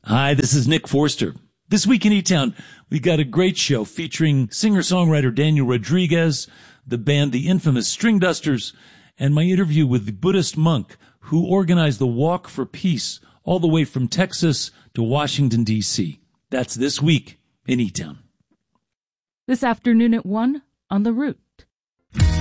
Hi, this is Nick Forster. This week in E-Town, we got a great show featuring singer-songwriter Daniel Rodriguez, the band The Infamous String Dusters, and my interview with the Buddhist monk who organized the Walk for Peace all the way from Texas to Washington, D.C. That's this week in E-Town. This afternoon at 1 on The Root.